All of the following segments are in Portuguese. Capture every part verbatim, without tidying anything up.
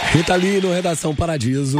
Rita Lee no Redação Paradiso.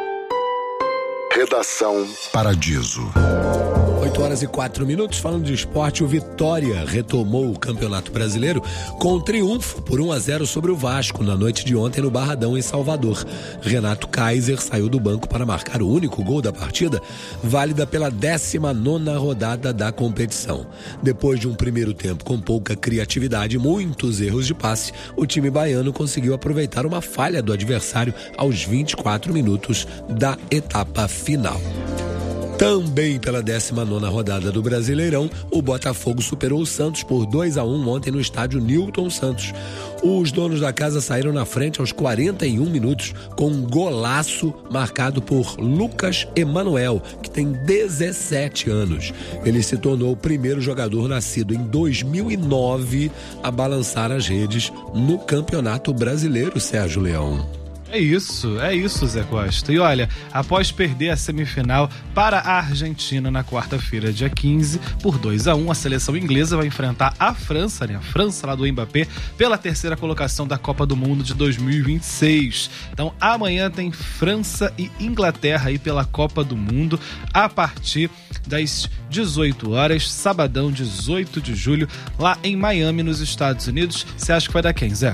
Redação Paradiso. oito horas e quatro minutos, falando de esporte, o Vitória retomou o Campeonato Brasileiro com um triunfo por um a zero sobre o Vasco na noite de ontem no Barradão, em Salvador. Renato Kaiser saiu do banco para marcar o único gol da partida, válida pela décima nona rodada da competição. Depois de um primeiro tempo com pouca criatividade e muitos erros de passe, o time baiano conseguiu aproveitar uma falha do adversário aos vinte e quatro minutos da etapa final. Também pela décima nona rodada do Brasileirão, o Botafogo superou o Santos por dois a um ontem no estádio Newton Santos. Os donos da casa saíram na frente aos quarenta e um minutos com um golaço marcado por Lucas Emanuel, que tem dezessete anos. Ele se tornou o primeiro jogador nascido em dois mil e nove a balançar as redes no Campeonato Brasileiro, Sérgio Leão. É isso, é isso, Zé Costa. E olha, após perder a semifinal para a Argentina na quarta-feira, dia quinze, por dois a um, a seleção inglesa vai enfrentar a França, né? A França lá do Mbappé, pela terceira colocação da Copa do Mundo de dois mil e vinte e seis. Então, amanhã tem França e Inglaterra aí pela Copa do Mundo, a partir das dezoito horas, sabadão, dezoito de julho, lá em Miami, nos Estados Unidos. Você acha que vai dar quem, Zé?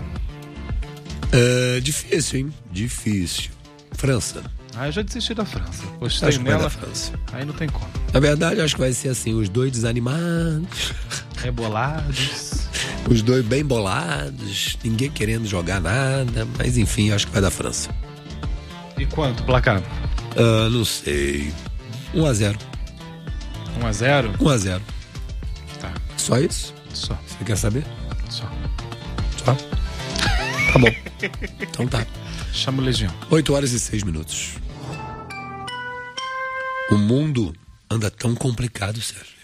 É difícil, hein? Difícil. França. Ah, eu já desisti da França. Gostei Acho que nela. vai da França. Aí não tem como. Na verdade, acho que vai ser assim, os dois desanimados. Rebolados. Os dois bem bolados, ninguém querendo jogar nada, mas enfim, acho que vai da França. E quanto, placar? Ah, não sei. um a zero. um a zero? um a zero. Tá. Só isso? Só. Você quer saber? Só. Só? Tá bom. Então tá. Chama o Legião. oito horas e seis minutos. O mundo anda tão complicado, Sérgio.